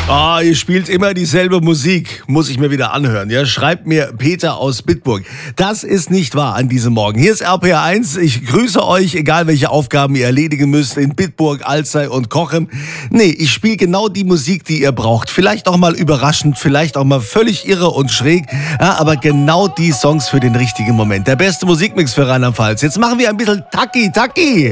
Ah, ihr spielt immer dieselbe Musik, muss ich mir wieder anhören. Ja, schreibt mir Peter aus Bitburg. Das ist nicht wahr an diesem Morgen. Hier ist RPR1. Ich grüße euch, egal welche Aufgaben ihr erledigen müsst in Bitburg, Alzey und Cochem. Nee, ich spiele genau die Musik, die ihr braucht. Vielleicht auch mal überraschend, vielleicht auch mal völlig irre und schräg. Ja, aber genau die Songs für den richtigen Moment. Der beste Musikmix für Rheinland-Pfalz. Jetzt machen wir ein bisschen Taki-Taki.